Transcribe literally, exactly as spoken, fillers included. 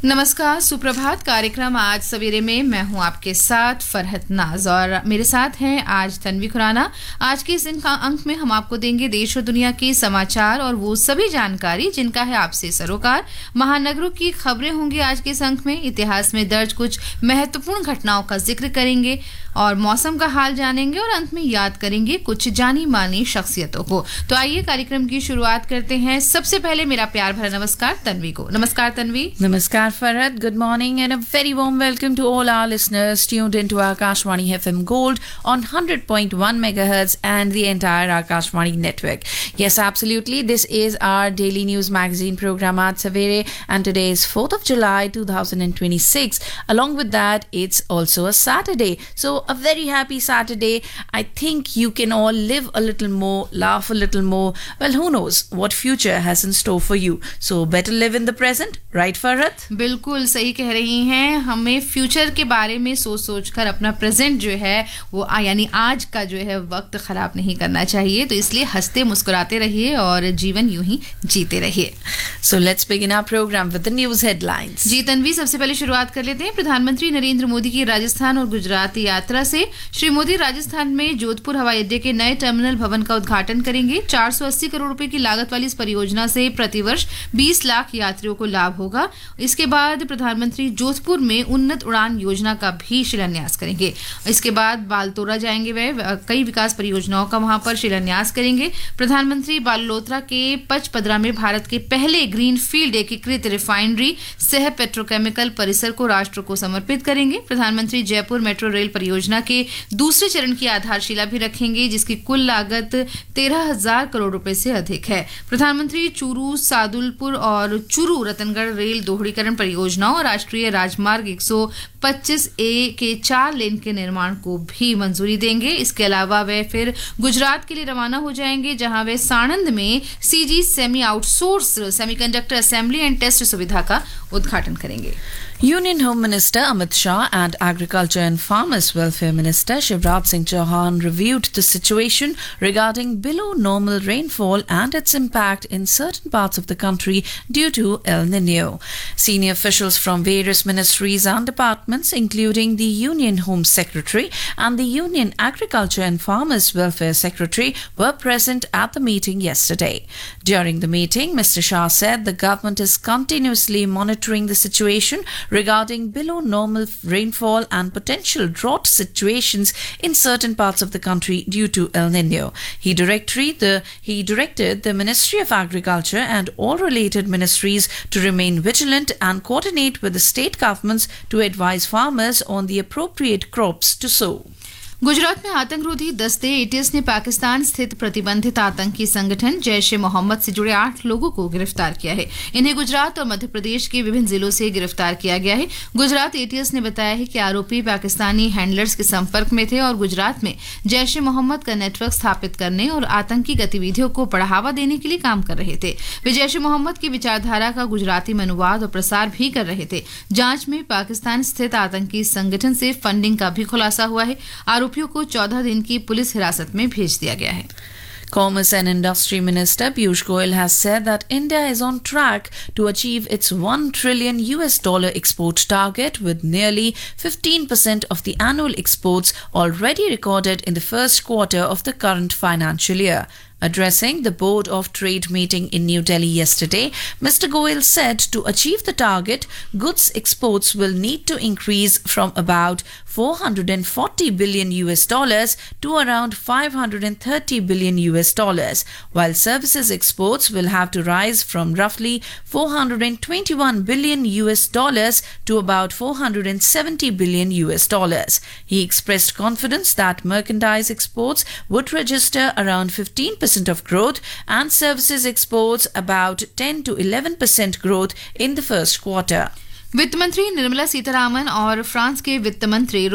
नमस्कार, सुप्रभात। कार्यक्रम आज सवेरे में मैं हूं आपके साथ फरहत नाज और मेरे साथ हैं आज तन्वी खुराना। आज के इस अंक में हम आपको देंगे देश और दुनिया के समाचार और वो सभी जानकारी जिनका है आपसे सरोकार। महानगरों की खबरें होंगी आज के इस अंक में। इतिहास में दर्ज कुछ महत्वपूर्ण घटनाओं का जिक्र करेंगे और मौसम का हाल जानेंगे और अंत में याद करेंगे कुछ जानी मानी शख्सियतों को। तो आइए कार्यक्रम की शुरुआत करते हैं। सबसे पहले मेरा प्यार भरा नमस्कार तन्वी को। नमस्कार Tanvi. Namaskar Farhad, good morning and a very warm welcome to all our listeners tuned into Akashvani F M Gold on one hundred point one megahertz and the entire Akashvani network. Yes, absolutely. This is our daily news magazine program at Savere and today is fourth of July two thousand twenty-six. Along with that, it's also a Saturday. So a very happy Saturday. I think you can all live a little more, laugh a little more. Well, who knows what future has in store for you. So better live in the present, right Farhad? बिल्कुल सही कह रही हैं। हमें future के बारे में सोच सोच कर अपना प्रेजेंट जो है वो यानी आज का जो है वक्त खराब नहीं करना चाहिए। तो इसलिए हंसते मुस्कुराते रहिए और जीवन यूं ही जीते रहिए। So let's begin our program with the news headlines. जी तन्वी, सबसे पहले शुरुआत कर लेते हैं प्रधानमंत्री नरेंद्र मोदी की राजस्थान और गुजरात यात्रा से। श्री मोदी राजस्थान में जोधपुर हवाई अड्डे के नए टर्मिनल भवन का उद्घाटन करेंगे। चार सौ अस्सी करोड़ रुपए की लागत वाली इस परियोजना से प्रतिवर्ष बीस लाख यात्रियों को लाभ होगा। इसके बाद प्रधानमंत्री जोधपुर में उन्नत उड़ान योजना का भी शिलान्यास करेंगे। इसके बाद बालतोरा जाएंगे, वे कई विकास परियोजनाओं का वहां पर शिलान्यास करेंगे। प्रधानमंत्री बालोतरा के पचपदरा में भारत के पहले ग्रीन फील्ड एकीकृत रिफाइनरी सह पेट्रोकेमिकल परिसर को राष्ट्र को समर्पित करेंगे। प्रधानमंत्री जयपुर मेट्रो रेल परियोजना के दूसरे चरण की आधारशिला भी रखेंगे, जिसकी कुल लागत तेरह हजार करोड़ रुपए से अधिक है। प्रधानमंत्री चूरू सादुलपुर और चूरू रतनगढ़ रेल दोहरीकरण परियोजनाओं और राष्ट्रीय राजमार्ग एक सौ पच्चीस ए के चार लेन के निर्माण को भी मंजूरी देंगे। इसके अलावा वे फिर गुजरात के लिए रवाना हो जाएंगे, जहां वे साणंद में CG semi outsource semiconductor assembly and test सुविधा का उद्घाटन करेंगे। Union Home Minister Amit Shah and Agriculture and Farmers Welfare Minister Shivraj Singh Chauhan reviewed the situation regarding below normal rainfall and its impact in certain parts of the country due to El Nino. Senior officials from various ministries and departments, including the Union Home Secretary and the Union Agriculture and Farmers Welfare Secretary, were present at the meeting yesterday. During the meeting, Mister Shah said the government is continuously monitoring the situation regarding below normal rainfall and potential drought situations in certain parts of the country due to El Nino. He, the, he directed the Ministry of Agriculture and all related ministries to remain vigilant and coordinate with the state governments to advise farmers on the appropriate crops to sow. Gujarat में आतंकरोधी दस्ते ATS ने पाकिस्तान स्थित प्रतिबंधित आतंकी संगठन जैश ए मोहम्मद से जुड़े आठ लोगों को गिरफ्तार किया है। इन्हें गुजरात और मध्य प्रदेश के विभिन्न जिलों से गिरफ्तार किया गया है। गुजरात एटीएस ने बताया है कि आरोपी पाकिस्तानी हैंडलर्स के संपर्क में थे और गुजरात में जैश ए मोहम्मद का नेटवर्क स्थापित करने और आतंकी गतिविधियों को बढ़ावा देने के लिए काम कर रहे थे। वे जैश ए मोहम्मद की विचारधारा का गुजराती में अनुवाद और प्रसार भी कर रहे थे। जांच में पाकिस्तान स्थित आतंकी संगठन से फंडिंग का भी खुलासा हुआ है। आरोपियों को चौदह दिन की पुलिस हिरासत में भेज दिया गया है। Commerce and Industry Minister Piyush Goyal has said that India is on track to achieve its one trillion U S dollar export target with nearly fifteen percent of the annual exports already recorded in the first quarter of the current financial year. Addressing the Board of Trade meeting in New Delhi yesterday, Mister Goyal said to achieve the target, goods exports will need to increase from about four hundred forty billion U S dollars to around five hundred thirty billion U S dollars, while services exports will have to rise from roughly four hundred twenty-one billion U S dollars to about four hundred seventy billion U S dollars. He expressed confidence that merchandise exports would register around fifteen percent of growth and services exports about ten to eleven percent growth in the first quarter. वित्त मंत्री निर्मला सीतारामन और France के वित्त मंत्री